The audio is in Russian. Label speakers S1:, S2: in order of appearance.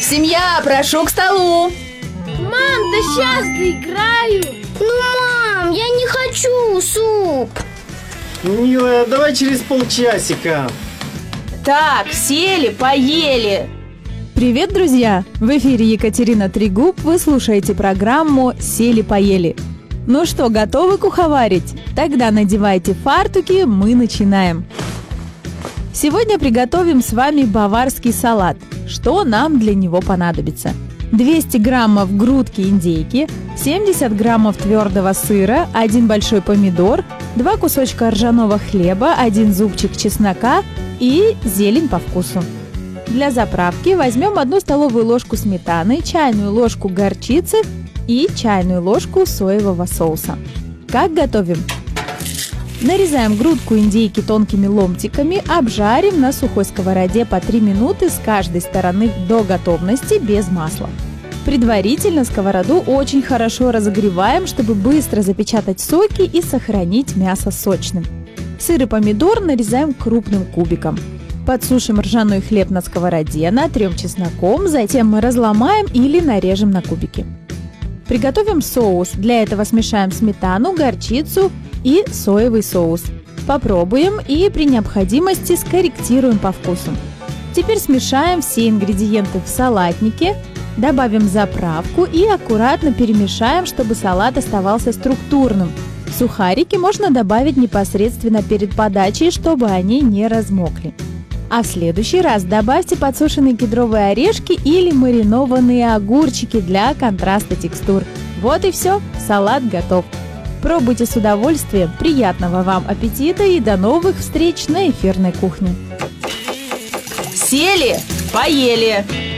S1: Семья, прошу к столу.
S2: Мам, да сейчас доиграю.
S3: Мам, я не хочу суп.
S4: Милая, давай через полчасика.
S1: Так, сели, поели.
S5: Привет, друзья! В эфире Екатерина Трегуб. Вы слушаете программу «Сели-поели». Ну что, готовы куховарить? Тогда надевайте фартуки, мы начинаем. Сегодня приготовим с вами баварский салат. Что нам для него понадобится? 200 граммов грудки индейки, 70 граммов твердого сыра, 1 большой помидор, 2 кусочка ржаного хлеба, 1 зубчик чеснока и зелень по вкусу. Для заправки возьмем 1 столовую ложку сметаны, чайную ложку горчицы и чайную ложку соевого соуса. Как готовим? Нарезаем грудку индейки тонкими ломтиками, обжарим на сухой сковороде по 3 минуты с каждой стороны до готовности без масла. Предварительно сковороду очень хорошо разогреваем, чтобы быстро запечатать соки и сохранить мясо сочным. Сыр и помидор нарезаем крупным кубиком. Подсушим ржаной хлеб на сковороде, натрем чесноком, затем мы разломаем или нарежем на кубики. Приготовим соус. Для этого смешаем сметану, горчицу и соевый соус. Попробуем и при необходимости скорректируем по вкусу. Теперь смешаем все ингредиенты в салатнике, добавим заправку и аккуратно перемешаем, чтобы салат оставался структурным. Сухарики можно добавить непосредственно перед подачей, чтобы они не размокли. А в следующий раз добавьте подсушенные кедровые орешки или маринованные огурчики для контраста текстур. Вот и все, салат готов. Пробуйте с удовольствием, приятного вам аппетита и до новых встреч на эфирной кухне.
S1: Сели, поели.